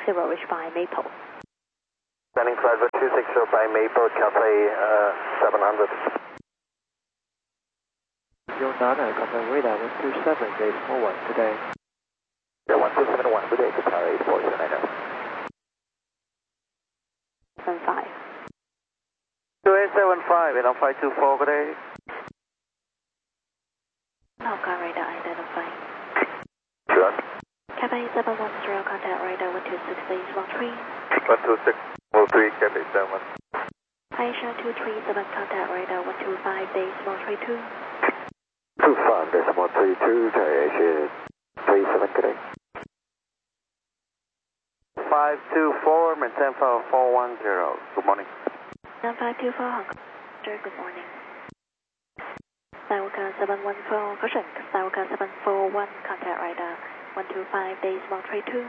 260 reached by Maple. Landing flight 260 by Maple, Cathay 700. Your Nana, contact radar 127, base 41 today. Yeah, 1271 today, Cathay 479. 75. 2875, and on flight 24 today. Hong Kong radar identified. Sure. Cathay 710, contact radar 126 base 13. 126, 03, Cathay 7. Asia 237, contact radar 125 base 132. 25.32 to Asia 37 today. 524, maintain 410. Good morning. 9524 Hong Kong. Good morning. Sauka 714, caution. Sauka 741, contact radar 125 base 132.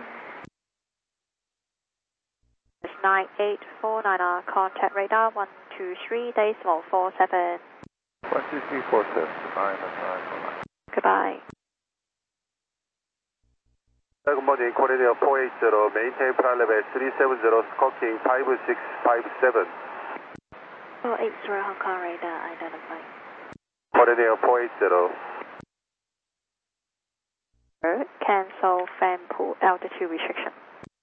9849, contact radar 123 decimal 47. 12347, define the time for line. Goodbye. Good morning, Korea 480, maintain flight level 370, squawking 5657. 480 Hong Kong radar identified. Korea 480. Cancel fan pool altitude restriction.